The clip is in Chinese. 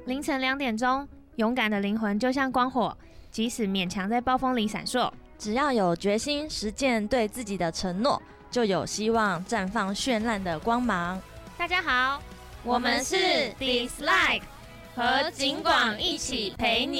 凌晨2点钟，勇敢的灵魂就像光火，即使勉强在暴风里闪烁， 只要有决心实践对自己的承诺，就有希望绽放绚烂的光芒。 大家好，我们是 Dislike， 和景广一起陪你